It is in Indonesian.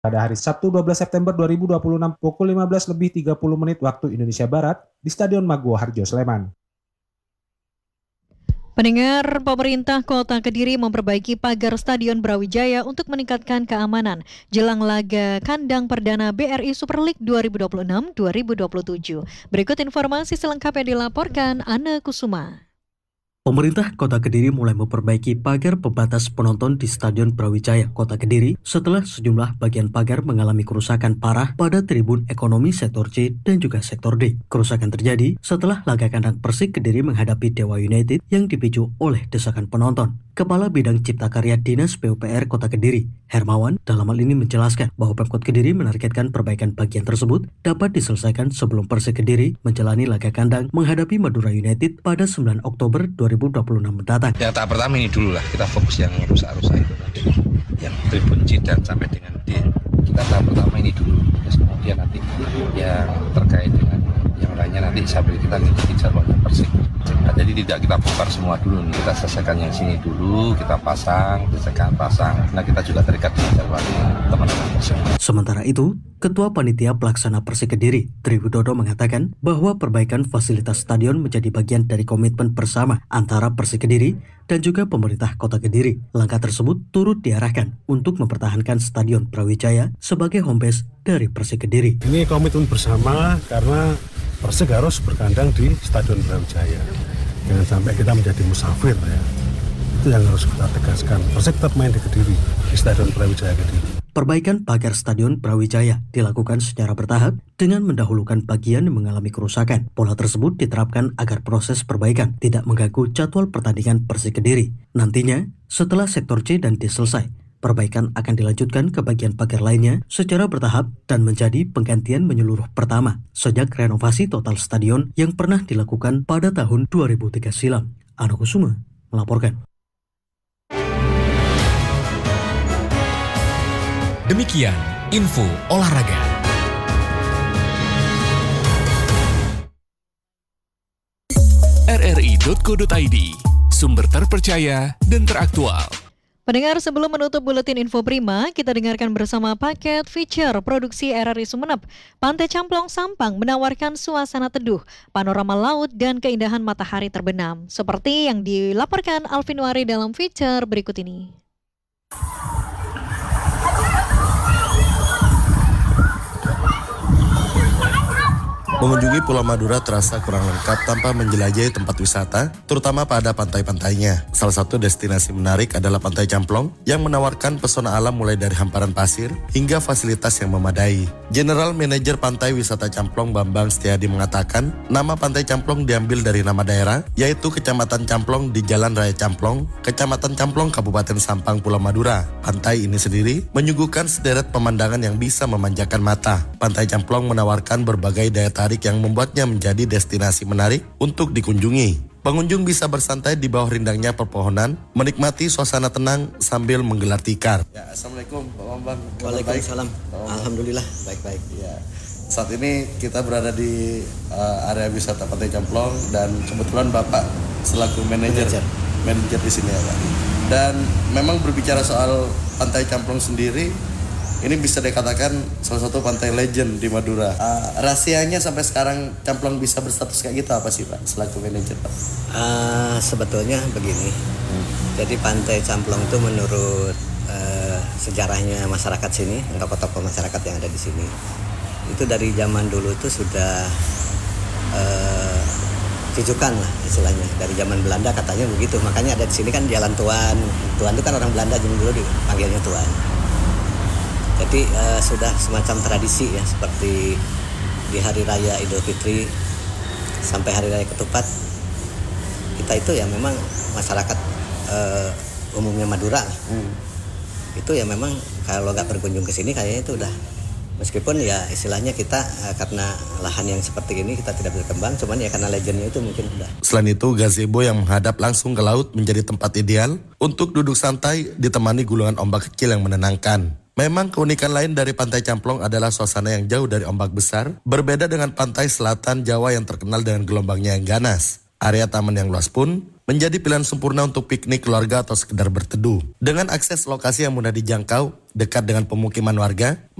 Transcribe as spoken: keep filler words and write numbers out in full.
Pada hari Sabtu dua belas September dua ribu dua puluh enam pukul lima belas lebih tiga puluh menit waktu Indonesia Barat di Stadion Maguwo Harjo, Sleman. Pendengar, pemerintah Kota Kediri memperbaiki pagar Stadion Brawijaya untuk meningkatkan keamanan jelang laga kandang perdana B R I Super League dua ribu dua puluh enam dua ribu dua puluh tujuh. Berikut informasi selengkapnya dilaporkan Anne Kusuma. Pemerintah Kota Kediri mulai memperbaiki pagar pembatas penonton di Stadion Brawijaya, Kota Kediri, setelah sejumlah bagian pagar mengalami kerusakan parah pada tribun ekonomi sektor C dan juga sektor D. Kerusakan terjadi setelah laga kandang Persik Kediri menghadapi Dewa United yang dipicu oleh desakan penonton. Kepala Bidang Cipta Karya Dinas P U P R Kota Kediri, Hermawan, dalam hal ini menjelaskan bahwa Pemkot Kediri menargetkan perbaikan bagian tersebut dapat diselesaikan sebelum Persik Kediri menjalani laga kandang menghadapi Madura United pada sembilan Oktober dua ribu dua puluh enam mendatang. Yang tahap pertama ini dulu lah, kita fokus yang rusak-rusak itu tadi, yang tribun C dan sampai dengan D. Kita tahap pertama ini dulu, terus kemudian nanti yang terkait dengan yang lainnya nanti sambil kita ngikutin jadwalnya Persik. Nah, jadi tidak kita bongkar semua dulu nih, kita selesaikan yang sini dulu, kita pasang, selesaikan pasang. Nah, kita juga terikat dengan jadwalnya teman-teman Persik. Sementara itu, Ketua Panitia Pelaksana Persik Kediri, Tri Widodo mengatakan bahwa perbaikan fasilitas stadion menjadi bagian dari komitmen bersama antara Persik Kediri dan juga pemerintah Kota Kediri. Langkah tersebut turut diarahkan untuk mempertahankan Stadion Brawijaya sebagai home base dari Persik Kediri. Ini komitmen bersama karena Persik harus berkandang di Stadion Brawijaya. Jangan sampai kita menjadi musafir ya. Itu yang harus kita tegaskan. Persik tetap main di Kediri, di Stadion Brawijaya Kediri. Perbaikan pagar Stadion Brawijaya dilakukan secara bertahap dengan mendahulukan bagian yang mengalami kerusakan. Pola tersebut diterapkan agar proses perbaikan tidak mengganggu jadwal pertandingan Persik Kediri. Nantinya, setelah sektor C dan D selesai, perbaikan akan dilanjutkan ke bagian pagar lainnya secara bertahap dan menjadi penggantian menyeluruh pertama sejak renovasi total stadion yang pernah dilakukan pada tahun dua ribu tiga silam. Anne Kusuma melaporkan. Demikian info olahraga. r r i titik co titik i d, sumber terpercaya dan teraktual. Pendengar, sebelum menutup buletin info prima, kita dengarkan bersama paket feature produksi R R I Sumeneb. Pantai Camplong Sampang menawarkan suasana teduh, panorama laut, dan keindahan matahari terbenam. Seperti yang dilaporkan Alvin Wari dalam feature berikut ini. Mengunjungi Pulau Madura terasa kurang lengkap tanpa menjelajahi tempat wisata, terutama pada pantai-pantainya. Salah satu destinasi menarik adalah Pantai Camplong yang menawarkan pesona alam mulai dari hamparan pasir hingga fasilitas yang memadai. General Manager Pantai Wisata Camplong Bambang Setiadi mengatakan, nama Pantai Camplong diambil dari nama daerah, yaitu Kecamatan Camplong di Jalan Raya Camplong, Kecamatan Camplong, Kabupaten Sampang, Pulau Madura. Pantai ini sendiri menyuguhkan sederet pemandangan yang bisa memanjakan mata. Pantai Camplong menawarkan berbagai daya tarik yang membuatnya menjadi destinasi menarik untuk dikunjungi. Pengunjung bisa bersantai di bawah rindangnya pepohonan, menikmati suasana tenang sambil menggelar tikar. Ya, Assalamualaikum Pak Bambang. Waalaikumsalam. Alhamdulillah baik-baik. Ya. Saat ini kita berada di uh, area wisata Pantai Camplong dan kebetulan Bapak selaku manajer manajer di sini ya Pak. Dan memang berbicara soal Pantai Camplong sendiri, ini bisa dikatakan salah satu pantai legend di Madura. Uh, rahasianya sampai sekarang Camplong bisa berstatus kayak gitu apa sih Pak, selaku manajer Pak? Uh, sebetulnya begini, hmm. jadi Pantai Camplong itu menurut uh, sejarahnya masyarakat sini, tokoh-tokoh masyarakat yang ada di sini, itu dari zaman dulu itu sudah uh, jujukan lah istilahnya. Dari zaman Belanda katanya begitu, makanya ada di sini kan Jalan Tuan. Tuan itu kan orang Belanda zaman dulu dipanggilnya Tuan. Jadi uh, sudah semacam tradisi ya, seperti di Hari Raya Idul Fitri sampai Hari Raya Ketupat, kita itu ya memang masyarakat uh, umumnya Madura hmm. itu ya memang kalau nggak berkunjung ke sini kayaknya itu udah, meskipun ya istilahnya kita uh, karena lahan yang seperti ini kita tidak berkembang, cuman ya karena legendnya itu mungkin udah. Selain itu, gazebo yang menghadap langsung ke laut menjadi tempat ideal untuk duduk santai ditemani gulungan ombak kecil yang menenangkan. Memang keunikan lain dari Pantai Camplong adalah suasana yang jauh dari ombak besar, berbeda dengan pantai selatan Jawa yang terkenal dengan gelombangnya yang ganas. Area taman yang luas pun menjadi pilihan sempurna untuk piknik keluarga atau sekedar berteduh. Dengan akses lokasi yang mudah dijangkau, dekat dengan pemukiman warga,